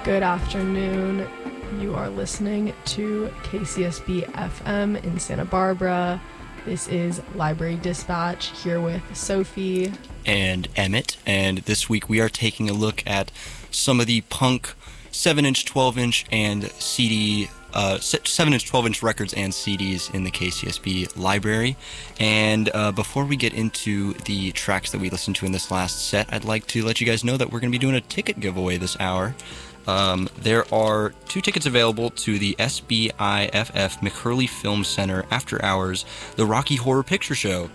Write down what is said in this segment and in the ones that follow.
Good afternoon. You are listening to KCSB FM in Santa Barbara. This is Library Dispatch here with Sophie and Emmett, and this week we are taking a look at some of the punk 7-inch, 12-inch, and CD 7-inch, 12-inch records and CDs in the KCSB library. And before we get into the tracks that we listened to in this last set, I'd like to let you guys know that we're going to be doing a ticket giveaway this hour. There are 2 tickets available to the SBIFF McHurley Film Center After Hours, the Rocky Horror Picture Show.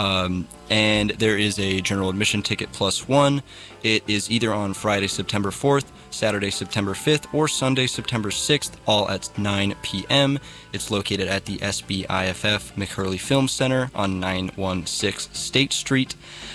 And there is a general admission ticket plus 1. It is either on Friday, September 4th, Saturday, September 5th, or Sunday, September 6th, all at 9 p.m. It's located at the SBIFF McHurley Film Center on 916 State Street.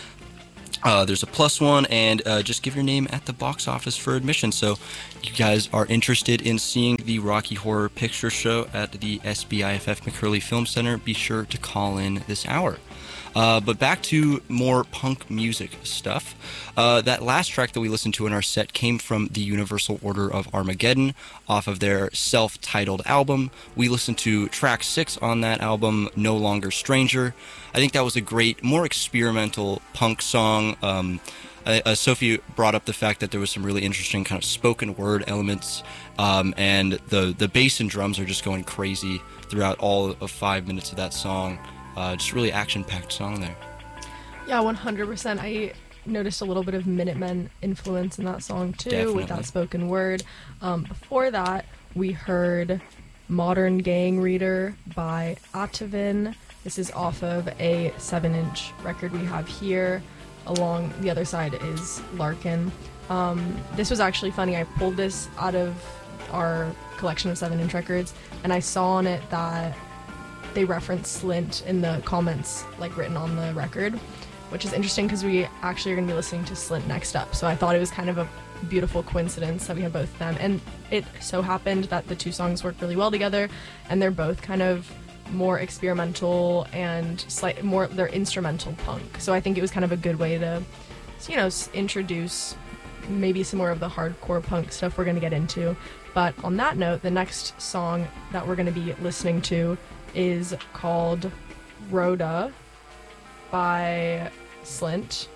There's a plus 1, and just give your name at the box office for admission. So you guys are interested in seeing the Rocky Horror Picture Show at the SBIFF McHurley Film Center, be sure to call in this hour. But back to more punk music stuff. That last track that we listened to in our set came from the Universal Order of Armageddon off of their self-titled album. We listened to track 6 on that album, No Longer Stranger. I think that was a great, more experimental punk song. Sophie brought up the fact that there was some really interesting kind of spoken word elements, and the bass and drums are just going crazy throughout all of 5 minutes of that song. Just really action-packed song there. Yeah, 100%. I noticed a little bit of Minutemen influence in that song too. Definitely. With that spoken word. Before that, we heard Modern Gang Reader by Atavin. This is off of a 7-inch record we have here. Along the other side is Larkin. This was actually funny. I pulled this out of our collection of 7-inch records, and I saw on it that they reference Slint in the comments, like written on the record, which is interesting because we actually are going to be listening to Slint next up. So I thought it was kind of a beautiful coincidence that we have both of them. And it so happened that the 2 songs work really well together, and they're both kind of more experimental and they're instrumental punk. So I think it was kind of a good way to, introduce maybe some more of the hardcore punk stuff we're going to get into. But on that note, the next song that we're going to be listening to is called Rhoda by Slint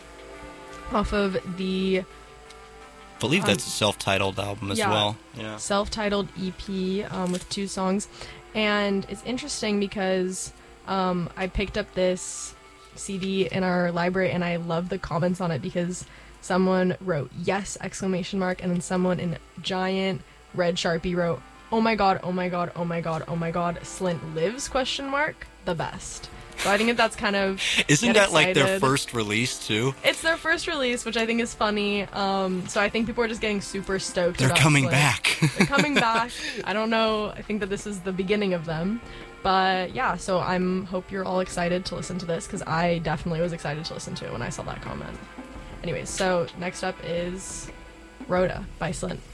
off of the I believe that's a self-titled album as well. Yeah, self-titled EP with 2 songs. And it's interesting because I picked up this CD in our library and I love the comments on it because someone wrote yes ! And then someone in giant red Sharpie wrote, oh my god, oh my god, oh my god, oh my god, Slint lives, ? The best. So I think that's kind of Isn't that like their first release too? It's their first release, which I think is funny. So I think people are just getting super stoked. They're coming back. They're coming back. I don't know. I think that this is the beginning of them. But yeah, so hope you're all excited to listen to this because I definitely was excited to listen to it when I saw that comment. Anyways, so next up is Rhoda by Slint.